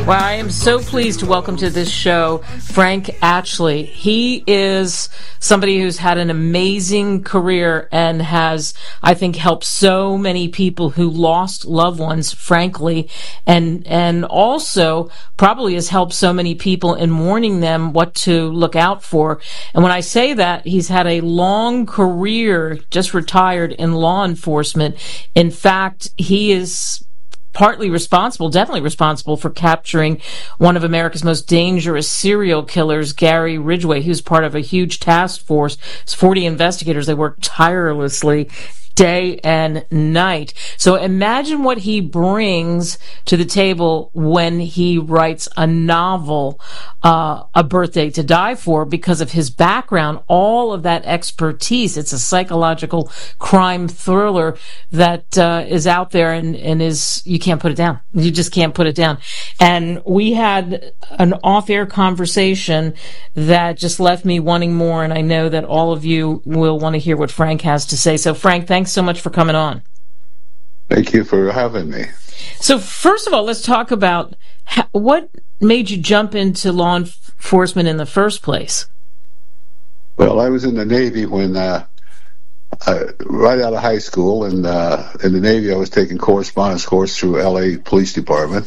Well, I am so pleased to welcome to this show Frank Atchley. He is somebody who's had an amazing career and has, I think, helped so many people who lost loved ones, frankly, and also probably has helped so many people in warning them what to look out for. And when I say that, he's had a long career, just retired in law enforcement. In fact, he is definitely responsible for capturing one of America's most dangerous serial killers, Gary Ridgway. He was part of a huge task force. It's 40 investigators. They worked tirelessly day and night. So imagine what he brings to the table when he writes a novel, A Birthday to Die For, because of his background, all of that expertise. It's a psychological crime thriller that is out there and is, you can't put it down. You just can't put it down. And we had an off-air conversation that just left me wanting more, and I know that all of you will want to hear what Frank has to say. So Frank, thanks so much for coming on. Thank you for having me. So first of all, let's talk about what made you jump into law enforcement in the first place. Well, I was in the Navy when right out of high school, and in the Navy I was taking correspondence course through LA Police Department,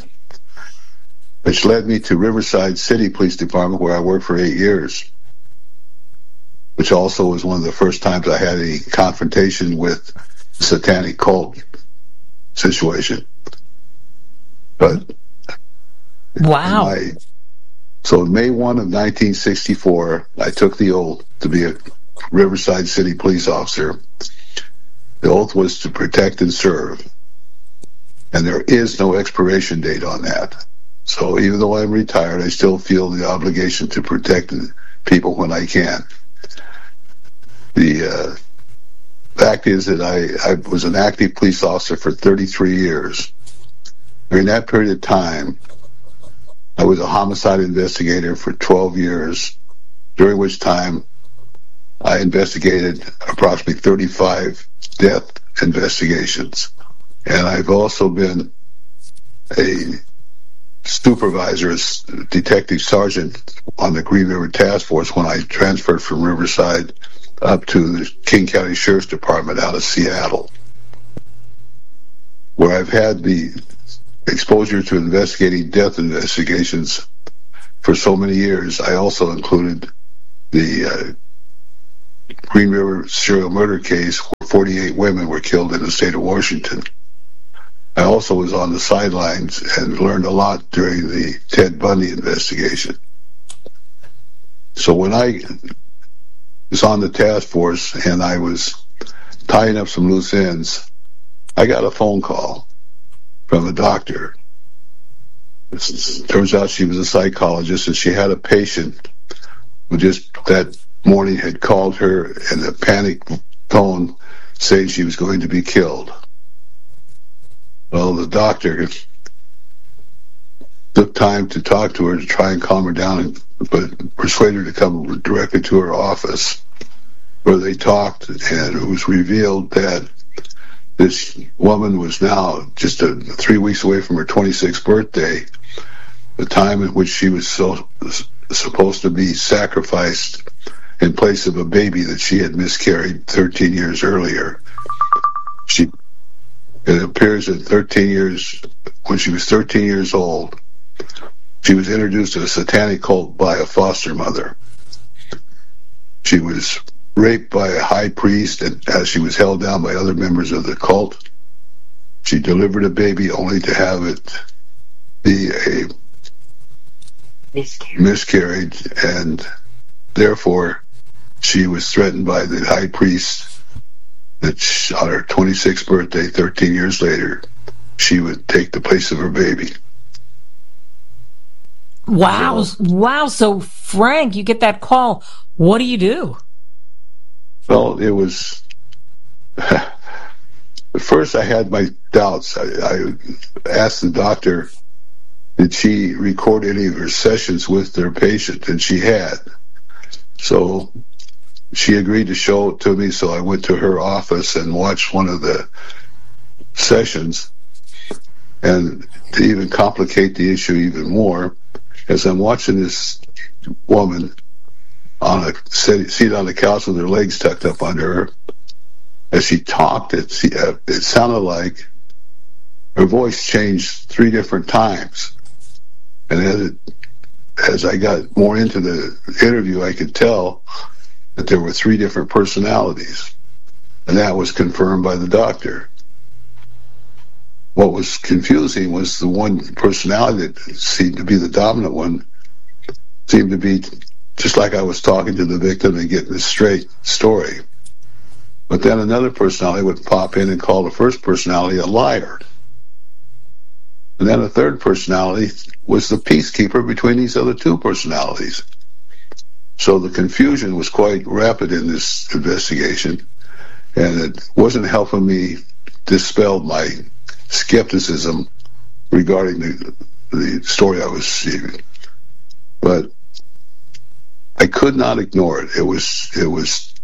which led me to Riverside City Police Department, where I worked for 8 years, which also was one of the first times I had a confrontation with satanic cult situation. But wow. So May 1 of 1964, I took the oath to be a Riverside City police officer. The oath was to protect and serve, and there is no expiration date on that. So even though I'm retired, I still feel the obligation to protect people when I can. The fact is that I was an active police officer for 33 years. During that period of time, I was a homicide investigator for 12 years, during which time I investigated approximately 35 death investigations. And I've also been a supervisor as detective sergeant on the Green River Task Force when I transferred from Riverside up to the King County Sheriff's Department out of Seattle, where I've had the exposure to investigating death investigations for so many years. I also included the Green River serial murder case where 48 women were killed in the state of Washington. I also was on the sidelines and learned a lot during the Ted Bundy investigation. So when I was on the task force and I was tying up some loose ends, I got a phone call from a doctor. It turns out she was a psychologist, and she had a patient who just that morning had called her in a panic tone saying she was going to be killed. Well, the doctor took time to talk to her to try and calm her down, but persuaded her to come directly to her office, where they talked, and it was revealed that this woman was now just 3 weeks away from her 26th birthday, the time at which she was supposed to be sacrificed in place of a baby that she had miscarried 13 years earlier. It appears that when she was 13 years old, she was introduced to a satanic cult by a foster mother. She was raped by a high priest, and as she was held down by other members of the cult, she delivered a baby only to have it be a miscarriage, and therefore she was threatened by the high priest that on her 26th birthday, 13 years later, she would take the place of her baby. Wow. So Frank, you get that call. What do you do? Well, it was... At first I had my doubts. I asked the doctor, did she record any of her sessions with their patient? And she had. So she agreed to show it to me, so I went to her office and watched one of the sessions. And to even complicate the issue even more, as I'm watching this woman on a seat on the couch with her legs tucked up under her, as she talked, it sounded like her voice changed 3 different times. And as I got more into the interview, I could tell that there were 3 different personalities. And that was confirmed by the doctor. What was confusing was the one personality that seemed to be the dominant one seemed to be just like I was talking to the victim and getting a straight story. But then another personality would pop in and call the first personality a liar. And then a third personality was the peacekeeper between these other 2 personalities. So the confusion was quite rapid in this investigation, and it wasn't helping me dispel my skepticism regarding the story I was receiving. But I could not ignore it. It was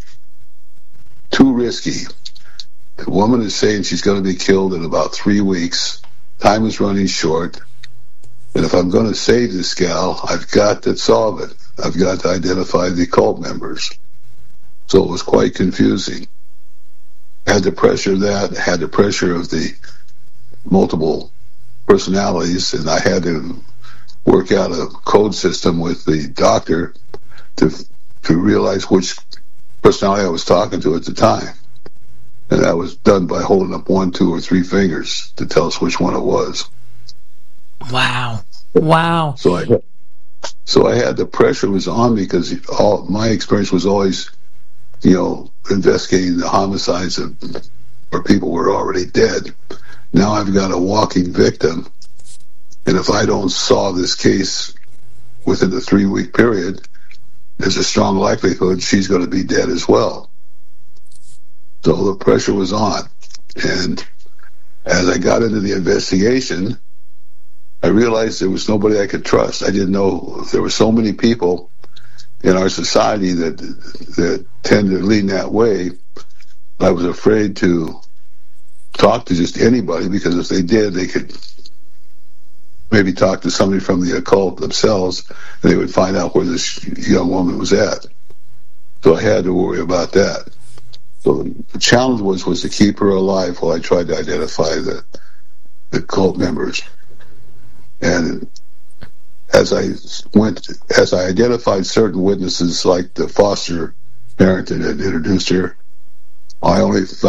too risky. The woman is saying she's going to be killed in about 3 weeks. Time is running short. And if I'm going to save this gal, I've got to solve it. I've got to identify the cult members. So it was quite confusing. I had the pressure of that, had the pressure of the multiple personalities, and I had to work out a code system with the doctor to realize which personality I was talking to at the time. And that was done by holding up 1, 2, or 3 fingers to tell us which one it was. Wow. So I had the pressure was on me because all my experience was always, investigating the homicides where people were already dead. Now I've got a walking victim, and if I don't solve this case within the 3-week period, there's a strong likelihood she's going to be dead as well. So the pressure was on. And as I got into the investigation, I realized there was nobody I could trust. I didn't know there were so many people in our society that tend to lean that way. I was afraid to talk to just anybody, because if they did, they could maybe talk to somebody from the occult themselves, and they would find out where this young woman was at. So I had to worry about that. So the challenge was to keep her alive while I tried to identify the cult members. And as I identified certain witnesses, like the foster parent that had introduced her, I only found